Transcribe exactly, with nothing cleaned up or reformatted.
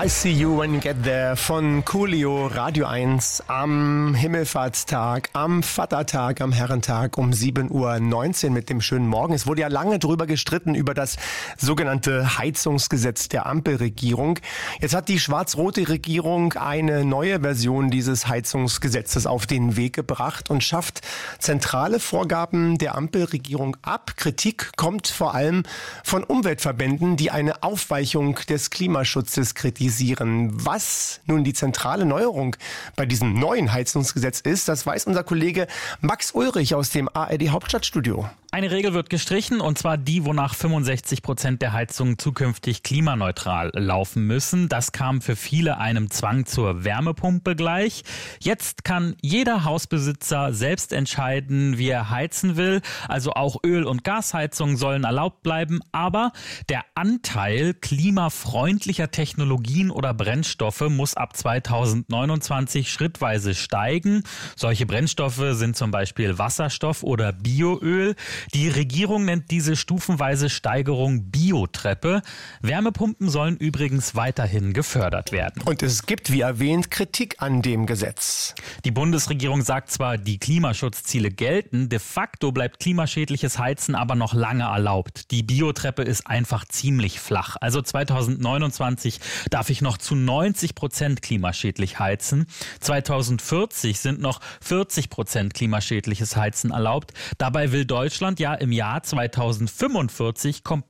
I See You When You Get There von Coolio, Radio eins am Himmelfahrtstag, am Vatertag, am Herrentag um sieben Uhr neunzehn mit dem schönen Morgen. Es wurde ja lange drüber gestritten, über das sogenannte Heizungsgesetz der Ampelregierung. Jetzt hat die schwarz-rote Regierung eine neue Version dieses Heizungsgesetzes auf den Weg gebracht und schafft zentrale Vorgaben der Ampelregierung ab. Kritik kommt vor allem von Umweltverbänden, die eine Aufweichung des Klimaschutzes kritisieren. Was nun die zentrale Neuerung bei diesem neuen Heizungsgesetz ist, das weiß unser Kollege Max Ulrich aus dem A R D Hauptstadtstudio. Eine Regel wird gestrichen, und zwar die, wonach fünfundsechzig Prozent der Heizungen zukünftig klimaneutral laufen müssen. Das kam für viele einem Zwang zur Wärmepumpe gleich. Jetzt kann jeder Hausbesitzer selbst entscheiden, wie er heizen will. Also auch Öl- und Gasheizungen sollen erlaubt bleiben. Aber der Anteil klimafreundlicher Technologien oder Brennstoffe muss ab zweitausendneunundzwanzig schrittweise steigen. Solche Brennstoffe sind zum Beispiel Wasserstoff oder Bioöl. Die Regierung nennt diese stufenweise Steigerung Biotreppe. Wärmepumpen sollen übrigens weiterhin gefördert werden. Und es gibt, wie erwähnt, Kritik an dem Gesetz. Die Bundesregierung sagt zwar, die Klimaschutzziele gelten, de facto bleibt klimaschädliches Heizen aber noch lange erlaubt. Die Biotreppe ist einfach ziemlich flach. Also zweitausendneunundzwanzig darf ich noch zu neunzig Prozent klimaschädlich heizen. zweitausendvierzig sind noch vierzig Prozent klimaschädliches Heizen erlaubt. Dabei will Deutschland ja im Jahr zweitausendfünfundvierzig komplett